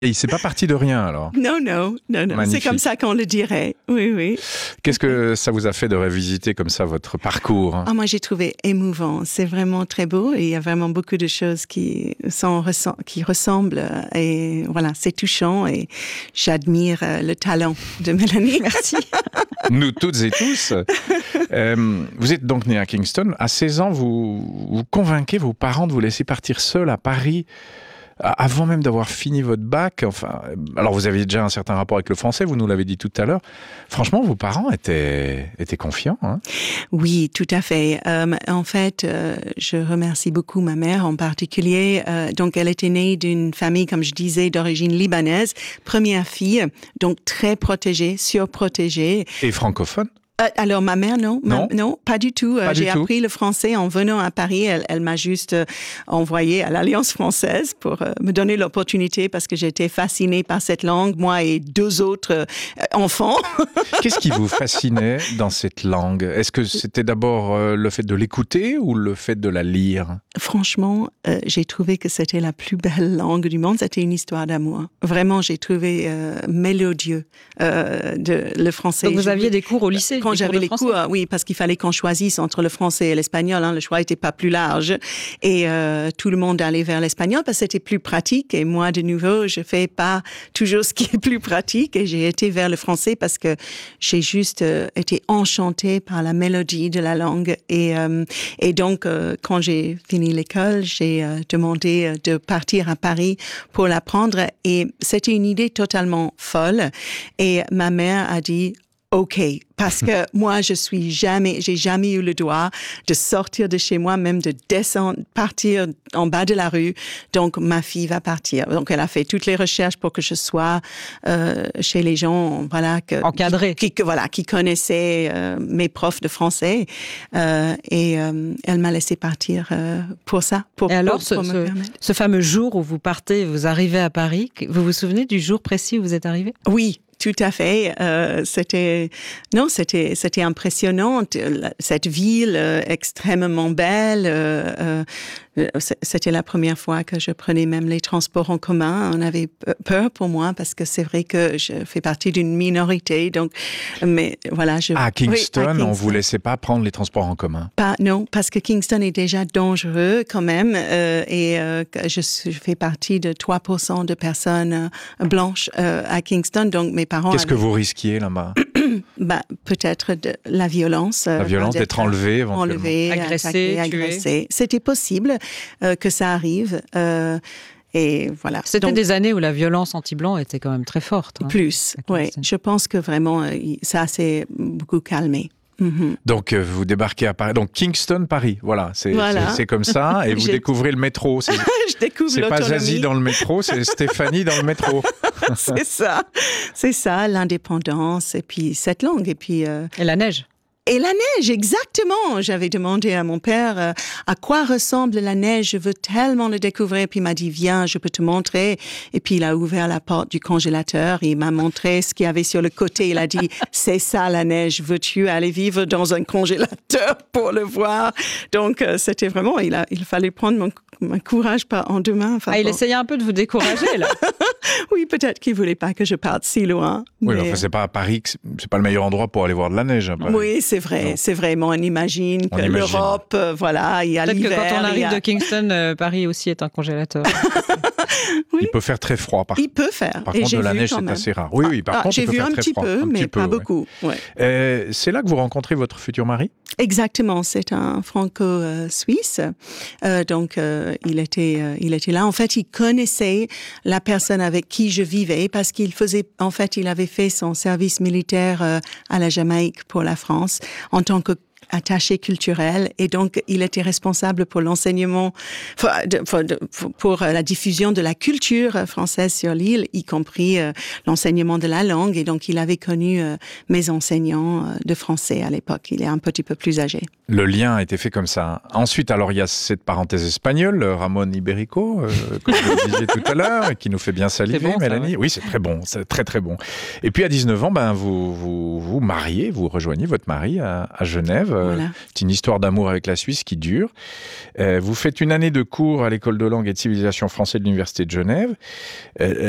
Et c'est pas parti de rien alors? Non. Magnifique. C'est comme ça qu'on le dirait. Oui. Qu'est-ce que ça vous a fait de revisiter comme ça votre parcours? Moi, j'ai trouvé émouvant. C'est vraiment très beau et il y a vraiment beaucoup de choses qui ressemblent. Et voilà, c'est touchant et j'admire le talent de Mélanie. Merci. Nous toutes et tous. Vous êtes donc né à Kingston. À 16 ans, vous convainquez vos parents de vous laisser partir seul à Paris avant même d'avoir fini votre bac. Enfin, alors vous aviez déjà un certain rapport avec le français, vous nous l'avez dit tout à l'heure. Franchement, vos parents étaient confiants, hein? Oui, tout à fait. En fait, je remercie beaucoup ma mère en particulier. Donc, elle était née d'une famille, comme je disais, d'origine libanaise, première fille, donc très protégée, surprotégée. Et francophone? Alors, ma mère, non, pas du tout. J'ai appris le français en venant à Paris. Elle m'a juste envoyé à l'Alliance française pour me donner l'opportunité parce que j'étais fascinée par cette langue, moi et deux autres enfants. Qu'est-ce qui vous fascinait dans cette langue? Est-ce que c'était d'abord le fait de l'écouter ou le fait de la lire? Franchement, j'ai trouvé que c'était la plus belle langue du monde. C'était une histoire d'amour. Vraiment, j'ai trouvé mélodieux le français. Donc vous aviez des cours au lycée? Quand j'avais les cours, oui, parce qu'il fallait qu'on choisisse entre le français et l'espagnol. Le choix était pas plus large. Et tout le monde allait vers l'espagnol parce que c'était plus pratique. Et moi, de nouveau, je fais pas toujours ce qui est plus pratique. Et j'ai été vers le français parce que j'ai juste été enchantée par la mélodie de la langue. Et donc, quand j'ai fini l'école, j'ai demandé de partir à Paris pour l'apprendre. Et c'était une idée totalement folle. Et ma mère a dit OK, parce que moi, j'ai jamais eu le droit de sortir de chez moi, même de descendre, partir en bas de la rue. Donc, ma fille va partir. Donc, elle a fait toutes les recherches pour que je sois chez les gens, voilà, encadrés, qui connaissaient mes profs de français. Et elle m'a laissé partir pour ça. Et alors, ce fameux jour où vous partez, vous arrivez à Paris, vous vous souvenez du jour précis où vous êtes arrivé? Oui. Tout à fait. C'était impressionnant. Cette ville extrêmement belle. C'était la première fois que je prenais même les transports en commun. On avait peur pour moi parce que c'est vrai que je fais partie d'une minorité. Donc, mais voilà. À Kingston, on vous laissait pas prendre les transports en commun? Non, parce que Kingston est déjà dangereux quand même. Et je fais partie de 3% de personnes blanches à Kingston. Donc, mes parents. Qu'est-ce que vous risquiez là-bas? Peut-être la violence. La violence d'être enlevé, éventuellement. Agressé. C'était possible que ça arrive. Et voilà. C'était des années où la violence anti-blanc était quand même très forte. Plus, oui. Je pense que vraiment, ça s'est beaucoup calmé. Mm-hmm. Donc, vous débarquez à Paris. Donc, Kingston, Paris. Voilà. C'est comme ça. Et vous découvrez le métro. Je découvre c'est l'autonomie. Pas Zazie dans le métro, c'est Stéphanie dans le métro. C'est ça, l'indépendance. Et puis, cette langue. Et puis. Et la neige. Et la neige, exactement. J'avais demandé à mon père à quoi ressemble la neige. Je veux tellement le découvrir. Puis il m'a dit, viens, je peux te montrer. Et puis il a ouvert la porte du congélateur. Il m'a montré ce qu'il y avait sur le côté. Il a dit, c'est ça la neige. Veux-tu aller vivre dans un congélateur pour le voir? Donc c'était vraiment, il fallait prendre mon courage en deux mains. Enfin, il essayait un peu de vous décourager là. Oui, peut-être qu'il voulait pas que je parte si loin. Oui, mais enfin, c'est pas à Paris, c'est pas le meilleur endroit pour aller voir de la neige. Oui, c'est vrai, c'est vraiment, on imagine que l'Europe, voilà, il y a l'hiver. Peut-être que quand on arrive de Kingston, Paris aussi est un congélateur. Oui. Il peut faire très froid. Il peut faire. Par contre, de la neige, c'est assez rare. Oui, par contre, il peut faire très froid. J'ai vu un petit peu, mais pas beaucoup. Ouais. C'est là que vous rencontrez votre futur mari? Exactement, c'est un franco-suisse. Donc, il était là. En fait, il connaissait la personne avec qui je vivais parce il avait fait son service militaire à la Jamaïque pour la France en tant que attaché culturel, et donc il était responsable pour l'enseignement, pour la diffusion de la culture française sur l'île, y compris l'enseignement de la langue, et donc il avait connu mes enseignants de français à l'époque. Il est un petit peu plus âgé. Le lien a été fait comme ça. Ensuite, alors il y a cette parenthèse espagnole, Ramon Iberico, comme je le disais tout à l'heure, qui nous fait bien saliver, bon, Mélanie. Oui, c'est très bon, c'est très très bon. Et puis à 19 ans, vous mariez, vous rejoignez votre mari à Genève. Voilà. C'est une histoire d'amour avec la Suisse qui dure. Vous faites une année de cours à l'école de langue et de civilisation française de l'Université de Genève.